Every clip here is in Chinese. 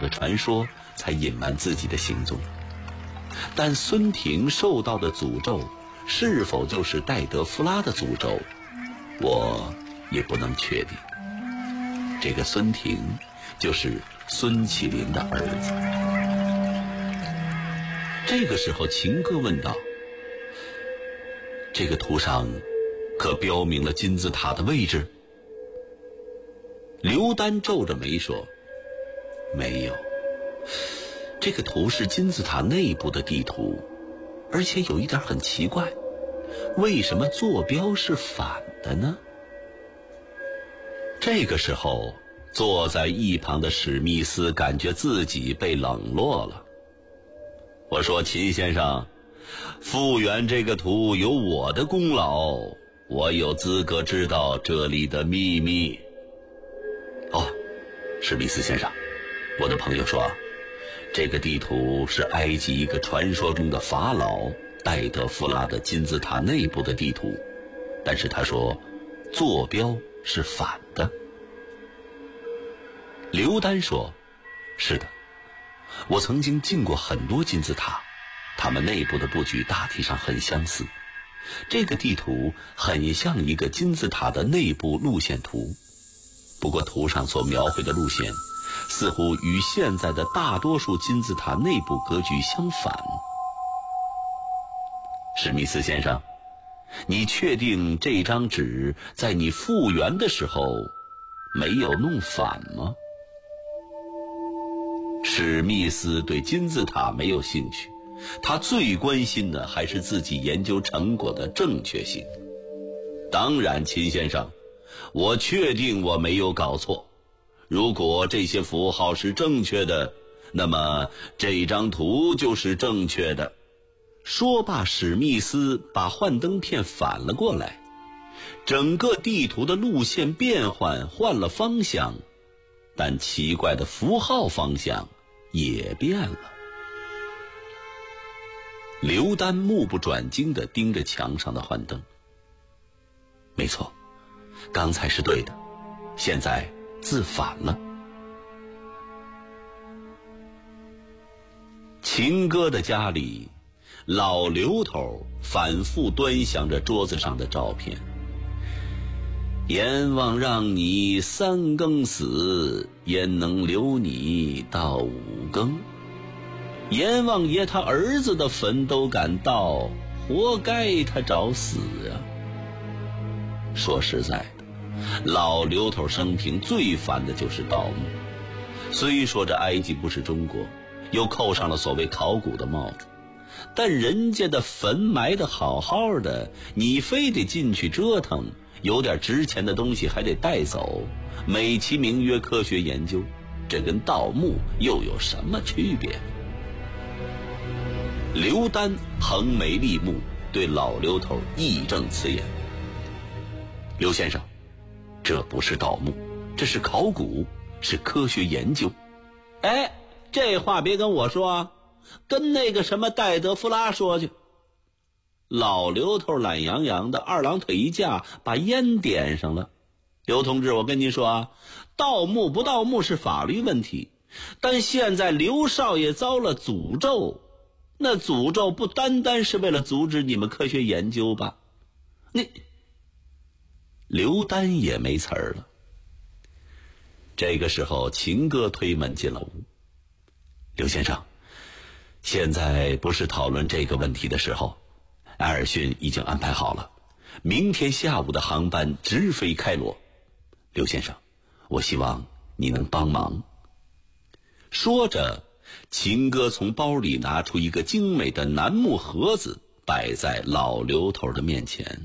的传说才隐瞒自己的行踪。但孙婷受到的诅咒是否就是戴德弗拉的诅咒，我也不能确定。这个孙婷就是孙启林的儿子。这个时候秦哥问道，这个图上可标明了金字塔的位置？刘丹皱着眉说，没有，这个图是金字塔内部的地图，而且有一点很奇怪，为什么坐标是反的呢？这个时候坐在一旁的史密斯感觉自己被冷落了。我说，秦先生，复原这个图有我的功劳，我有资格知道这里的秘密。哦，史密斯先生，我的朋友说，这个地图是埃及一个传说中的法老戴德弗拉的金字塔内部的地图，但是他说坐标是反的。刘丹说，是的，我曾经进过很多金字塔，它们内部的布局大体上很相似，这个地图很像一个金字塔的内部路线图，不过图上所描绘的路线似乎与现在的大多数金字塔内部格局相反。史密斯先生，你确定这张纸在你复原的时候没有弄反吗？史密斯对金字塔没有兴趣，他最关心的还是自己研究成果的正确性。当然，秦先生，我确定我没有搞错，如果这些符号是正确的，那么这张图就是正确的。说罢，史密斯把幻灯片反了过来，整个地图的路线变换了方向，但奇怪的符号方向也变了。刘丹目不转睛地盯着墙上的幻灯。没错，刚才是对的，现在字反了。秦哥的家里，老刘头反复端详着桌子上的照片。阎王让你3更死，焉能留你到5更？阎王爷他儿子的坟都敢盗，活该他找死啊！说实在的，老刘头生平最烦的就是盗墓。虽说这埃及不是中国，又扣上了所谓考古的帽子，但人家的坟埋得好好的，你非得进去折腾，有点值钱的东西还得带走，美其名曰科学研究，这跟盗墓又有什么区别？刘丹横眉立目，对老刘头义正辞严。刘先生，这不是盗墓，这是考古，是科学研究。哎，这话别跟我说，跟那个什么戴德弗拉说去。老刘头懒洋洋的，二郎腿一架，把烟点上了。刘同志，我跟您说啊，盗墓不盗墓是法律问题，但现在刘少爷遭了诅咒，那诅咒不单单是为了阻止你们科学研究吧？刘丹也没词儿了。这个时候，秦哥推门进了屋。刘先生，现在不是讨论这个问题的时候，埃尔逊已经安排好了，明天下午的航班直飞开罗。刘先生，我希望你能帮忙。说着，秦哥从包里拿出一个精美的楠木盒子，摆在老刘头的面前。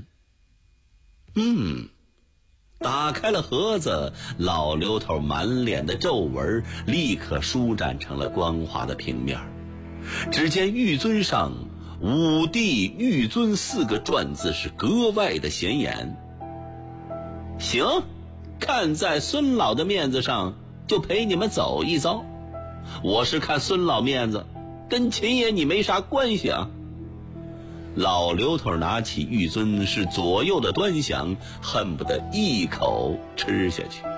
打开了盒子，老刘头满脸的皱纹立刻舒展成了光滑的平面。只见玉尊上武帝玉尊4个篆字是格外的显眼。行，看在孙老的面子上，就陪你们走一遭。我是看孙老面子，跟秦爷你没啥关系啊。老刘头拿起玉尊是左右的端详，恨不得一口吃下去。